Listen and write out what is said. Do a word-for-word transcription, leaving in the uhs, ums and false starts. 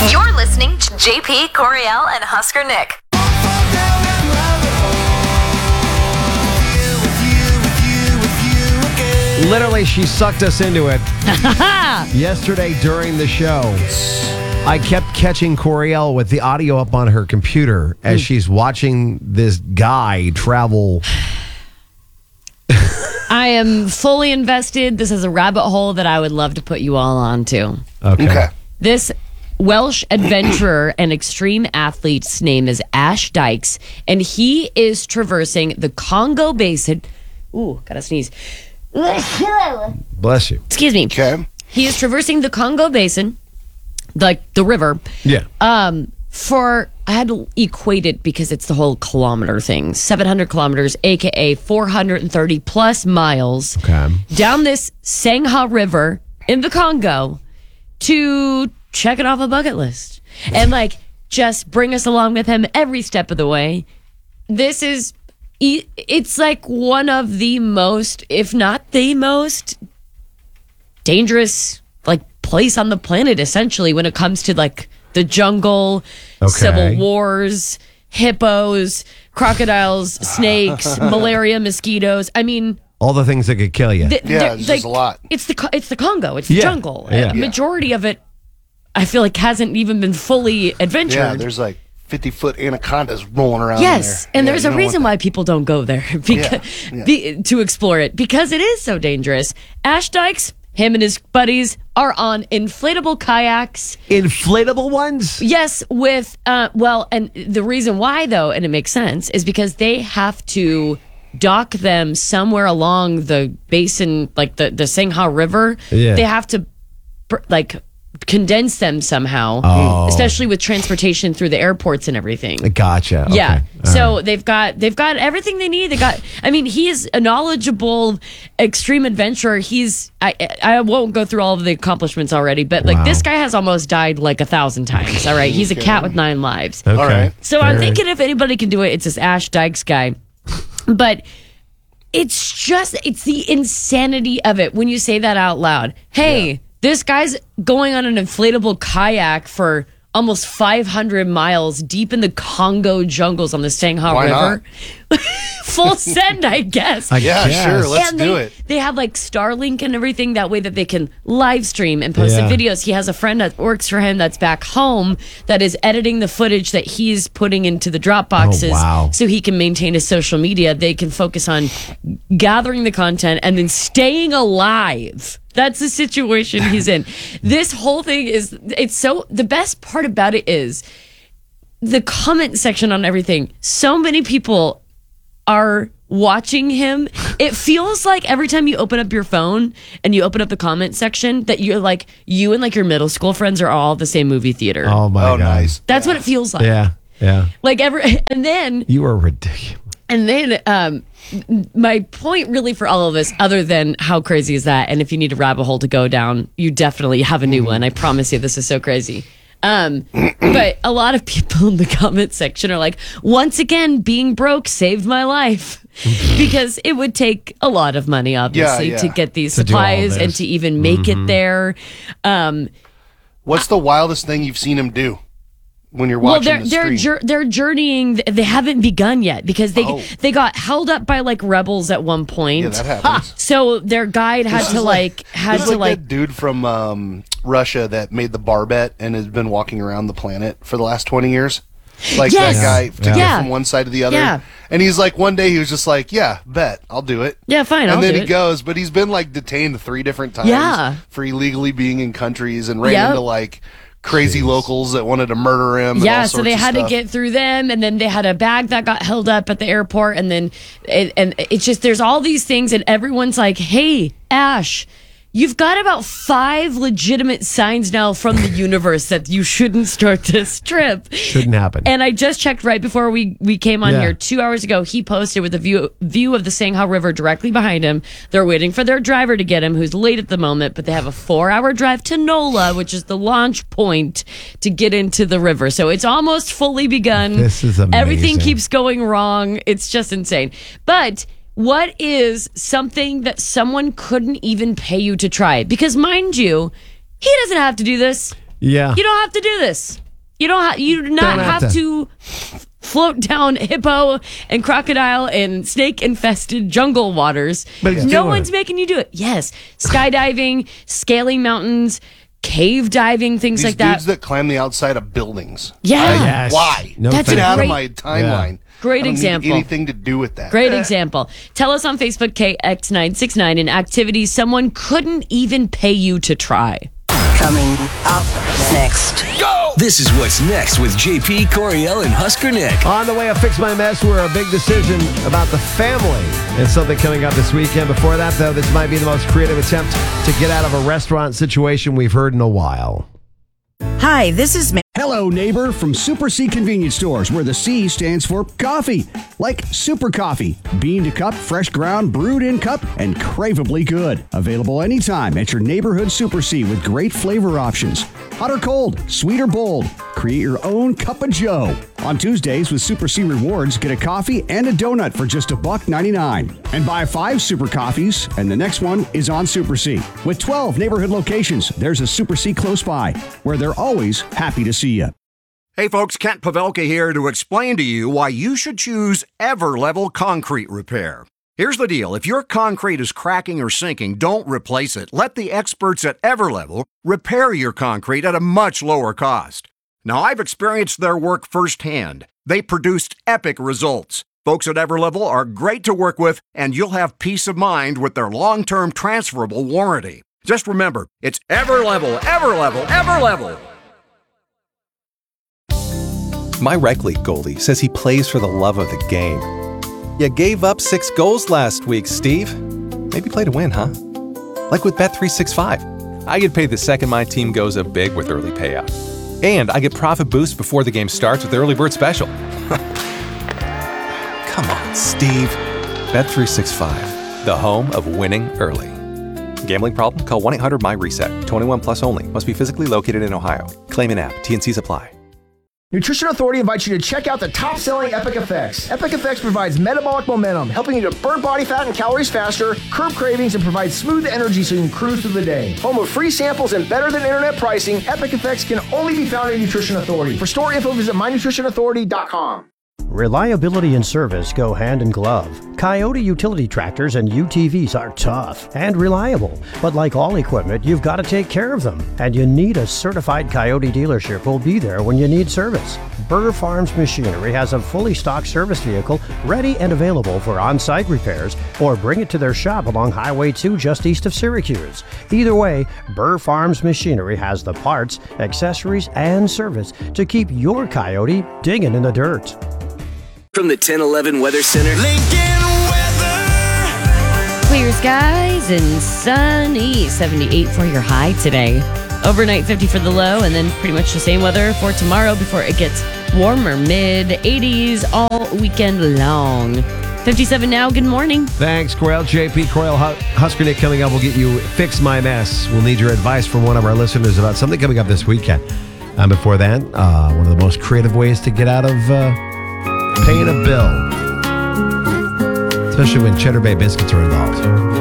You're listening to J P, Coriel, and Husker Nick. Literally, she sucked us into it. Yesterday during the show, I kept catching Coriel with the audio up on her computer as she's watching this guy travel. I am fully invested. This is a rabbit hole that I would love to put you all onto. Okay. Okay. This Welsh adventurer and extreme athlete's name is Ash Dykes, and he is traversing the Congo Basin. Ooh, gotta sneeze. Bless you. Excuse me. Okay. He is traversing the Congo Basin, like the river. Yeah. Um, for I had to equate it because it's the whole kilometer thing. seven hundred kilometers, aka four hundred thirty plus miles, Okay. down this Sangha River in the Congo to check it off a bucket list and like just bring us along with him every step of the way. This is it's like one of the most, if not the most dangerous like place on the planet, essentially, when it comes to like the jungle, Okay. civil wars, hippos, crocodiles, snakes, malaria, mosquitoes. I mean, All the things that could kill you. th- Yeah, they're- it's like, just a lot. It's the Co- it's the Congo. It's the Yeah, jungle. yeah. A majority of it, I feel like, hasn't even been fully adventured. Yeah, there's like fifty foot anacondas rolling around Yes, in there. and Yeah, there's you a don't reason want why people don't go there because Yeah, Be, to explore it because it is so dangerous. Ash Dykes, him and his buddies are on inflatable kayaks. Inflatable ones? Yes, with uh, well, and the reason why though, and it makes sense, is because they have to dock them somewhere along the basin, like the the Sangha River. Yeah. They have to br- like condense them somehow, Oh. especially with transportation through the airports and everything. Gotcha. Okay. Yeah. All So right. they've got they've got everything they need. They got. I mean, he is a knowledgeable extreme adventurer. He's. I I won't go through all of the accomplishments already, but like Wow. this guy has almost died like a thousand times. All right. He's a cat with nine lives. Okay. All right. So All I'm right. thinking if anybody can do it, it's this Ash Dykes guy. But it's just it's the insanity of it when you say that out loud. Hey, this guy's going on an inflatable kayak for almost five hundred miles deep in the Congo jungles on the Sangha Why River. Full send, I guess. I Yeah, guess. sure. Let's and do they, it. They have like Starlink and everything that way that they can live stream and post Yeah. the videos. He has a friend that works for him that's back home that is editing the footage that he's putting into the drop boxes Oh, wow. so he can maintain his social media. They can focus on gathering the content and then staying alive. That's the situation he's in. This whole thing is, it's so, the best part about it is the comment section on everything. So many people are watching him. It feels like every time you open up your phone and you open up the comment section that you're like, you and like your middle school friends are all at the same movie theater. Oh, my Oh, God. nice. That's what it feels like. Yeah. Yeah. Like every, and then, You are ridiculous. and then, um, my point really for all of this, other than how crazy is that, and if you need a rabbit hole to go down, you definitely have a new one. I promise you, this is so crazy. Um, but a lot of people in the comment section are like, once again, being broke saved my life. Because it would take a lot of money, obviously, yeah. to get these To do all supplies and this. to even make it there. Um, What's the wildest thing you've seen him do when you're well, watching they're the they're stream? jour- they're journeying. They haven't begun yet because they Oh. they got held up by like rebels at one point. yeah, that happens. So their guide had This to is like, had this to is like that dude from um, Russia that made the barbet and has been walking around the planet for the last twenty years. Like Yes. that guy to Yeah. get Yeah. from one side to the other. Yeah. And he's like, one day he was just like, yeah, bet, I'll do it. Yeah, fine, And I'll then do he it. goes, but he's been like detained three different times Yeah. for illegally being in countries and ran Yep. into like crazy locals that wanted to murder him. and yeah, all so sorts they of had stuff. to get through them, and then they had a bag that got held up at the airport, and then it, and it's just there's all these things, and everyone's like, "Hey, Ash, you've got about five legitimate signs now from the universe that you shouldn't start this trip." Shouldn't happen. And I just checked right before we, we came on Yeah. here two hours ago. He posted with a view view of the Sangha River directly behind him. They're waiting for their driver to get him, who's late at the moment, but they have a four hour drive to NOLA, which is the launch point to get into the river. So it's almost fully begun. This is Everything amazing. keeps going wrong. It's just insane. But what is something that someone couldn't even pay you to try? Because mind you, he doesn't have to do this. Yeah. You don't have to do this. You don't. Ha- you do not Don't have have, to. to float down hippo and crocodile and snake infested jungle waters. But he's no doing one's it. making you do it. Yes, skydiving, scaling mountains, cave diving, things These like that. dudes that climb the outside of buildings. Yeah. Yes. Why? No That's Get a thank out great- of my timeline. Great I don't example. Need anything to do with that. Great example. Tell us on Facebook, K X nine six nine, an activity someone couldn't even pay you to try. Coming up next. This is what's next with J P, Coriel, and Husker Nick. On the way, I Fix My Mess. We're a big decision about the family and something coming up this weekend. Before that, though, this might be the most creative attempt to get out of a restaurant situation we've heard in a while. Hi, this is Ma- Hello, neighbor, from Super C Convenience Stores, where the C stands for coffee. Like super coffee, bean to cup, fresh ground, brewed in cup, and craveably good. Available anytime at your neighborhood Super C with great flavor options. Hot or cold, sweet or bold, create your own cup of joe. On Tuesdays with Super C Rewards, get a coffee and a donut for just a buck ninety-nine. And buy five Super Coffees, and the next one is on Super C. With twelve neighborhood locations, there's a Super C close by, where they're always happy to see you. Hey folks, Kent Pavelka here to explain to you why you should choose Everlevel Concrete Repair. Here's the deal. If your concrete is cracking or sinking, don't replace it. Let the experts at Everlevel repair your concrete at a much lower cost. Now, I've experienced their work firsthand. They produced epic results. Folks at Everlevel are great to work with, and you'll have peace of mind with their long-term transferable warranty. Just remember, it's Everlevel, Everlevel, Everlevel. My rec league goalie says he plays for the love of the game. You gave up six goals last week, Steve. Maybe play to win, huh? Like with Bet three sixty-five. I get paid the second my team goes up big with early payout. And I get profit boost before the game starts with the early bird special. Come on, Steve. Bet three sixty-five, the home of winning early. Gambling problem? Call one eight hundred my reset. twenty-one plus only. Must be physically located in Ohio. Claim in app. T N Cs apply. Nutrition Authority invites you to check out the top-selling Epic Effects. Epic Effects provides metabolic momentum, helping you to burn body fat and calories faster, curb cravings, and provide smooth energy so you can cruise through the day. Home of free samples and better-than-internet pricing, Epic Effects can only be found at Nutrition Authority. For store info, visit my nutrition authority dot com. Reliability and service go hand in glove. Coyote utility tractors and U T Vs are tough and reliable, but like all equipment, you've got to take care of them, and you need a certified Coyote dealership who'll be there when you need service. Burr Farms Machinery has a fully stocked service vehicle ready and available for on-site repairs, or bring it to their shop along Highway two just east of Syracuse. Either way, Burr Farms Machinery has the parts, accessories, and service to keep your Coyote digging in the dirt. From the ten eleven Weather Center. Clear skies and sunny. seventy-eight for your high today. Overnight fifty for the low, and then pretty much the same weather for tomorrow before it gets warmer. Mid eighties all weekend long. fifty-seven now. Good morning. Thanks, Coriel. J P, Coriel, Husker Nick coming up. We'll get you Fix My Mess. We'll need your advice from one of our listeners about something coming up this weekend. And before that, uh, one of the most creative ways to get out of uh, paying a bill, especially when Cheddar Bay biscuits are involved.